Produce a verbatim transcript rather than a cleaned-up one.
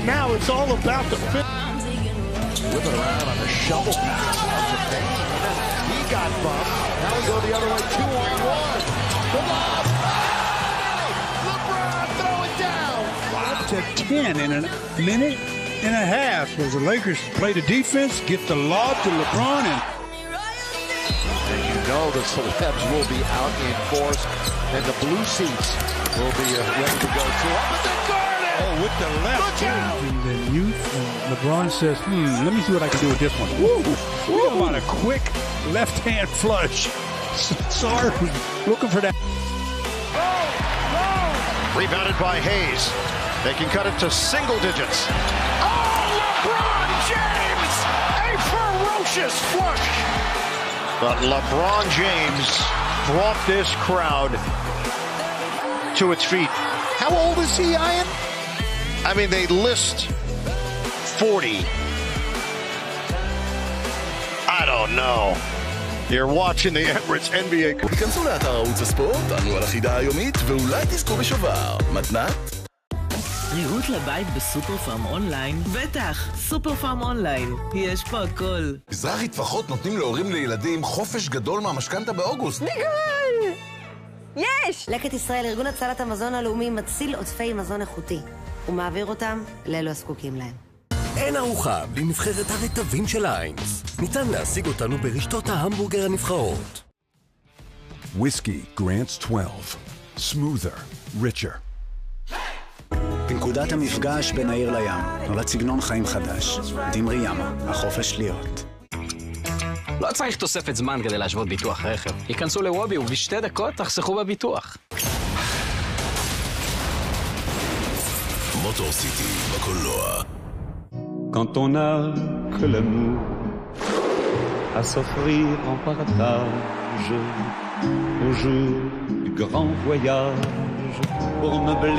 now it's all about the fit. Whip it around on a shovel pass. He got bumped. Now we go the other way, two on one. The lob. LeBron, throw it down. Up to ten in a minute and a half. As the Lakers play the defense, get the lob to LeBron. And, and you know the celebs will be out in force, and the blue seats will be uh, ready to go too. Up at the garden. oh, with the left. Look out. And the youth, and LeBron says, hmm, let me see what I can do with this one. Woo! Woo! About a quick left-hand flush. Sorry, looking for that. Oh, no. Rebounded by Hayes. They can cut it to single digits. Oh, LeBron James! A ferocious flush! But LeBron James brought this crowd to its feet. How old is he, Ian? I mean, they list forty. I don't know. You're watching the Emirates N B A. היכנסו לאתר ערוץ הספורט, ענו על החידה היומית, ואולי תזכו בשובר. מתנת? ריהוט לבית בסופר פארם אונליין? בטח, סופר פארם אונליין. יש פה הכל. מזרחי טפחות נותנים להורים לילדים חופש גדול מהמשכנתה באוגוסט. בגול! יש! לקט ישראל, ארגון הצלת המזון הלאומי, מציל עודפי מזון איכותי. ומעביר אותם לאלו הזקוקים להם. אין ארוחה בלי נבחרת הרטבים של איינס. ניתן להשיג אותנו ברשתות ההמבורגר הנבחרות. Whiskey Grants twelve. Smoother, richer. בנקודת המפגש בין העיר לים, נולד סגנון חיים חדש. דמרי ימה, החופש להיות. לא צריך תוספת זמן כדי להשוות ביטוח רכב. היכנסו לוובי ובשתי דקות תחסכו בביטוח. מוטור סיטי בקולנוע. Quand on n'a que l'amour à s'offrir en partage au jour du grand voyage pour meubler